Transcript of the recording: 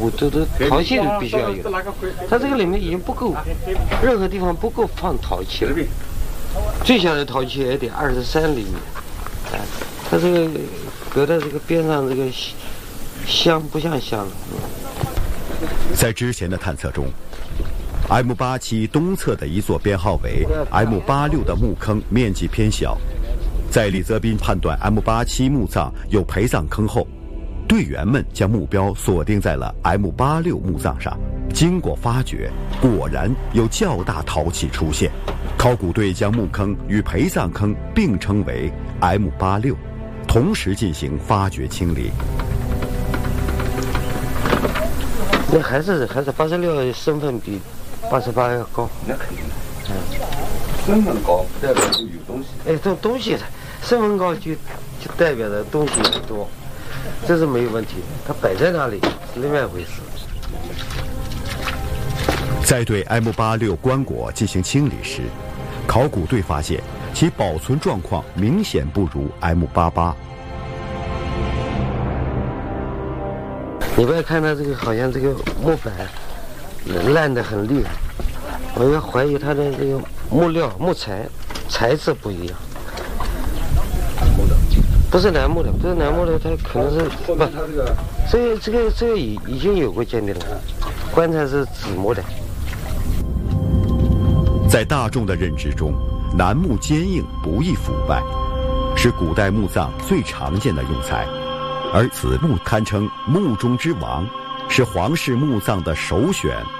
都陶器都必须要有。它这个里面已经不够，任何地方不够放陶器了。最小的陶器也得23厘米，它这个隔在这个边上，这个香不像香了。 在之前的探测中，M87东侧的一座编号为 M86的墓坑面积偏小。在李泽斌判断 M87墓葬有陪葬坑后，队员们将目标锁定在了 M86墓葬上。经过发掘，果然有较大陶器出现。考古队将墓坑与陪葬坑并称为 M86， 同时进行发掘清理。 那还是86身份比88要高。 那肯定的。身份高不代表就有东西。 哎，这东西身份高就代表着东西多，这是没有问题。它摆在那里是另外一回事。 在对 M86棺椁进行清理时，考古队发现其保存状况明显不如 M88。 你不要看它这个，好像这个木板烂得很厉害，我要怀疑它的这个木料、木材材质不一样。不是楠木的，它可能是不，这个已经有过鉴定了，棺材是紫木的。 在大众的认知中，楠木坚硬不易腐败，是古代墓葬最常见的用材，而此木堪称木中之王，是皇室墓葬的首选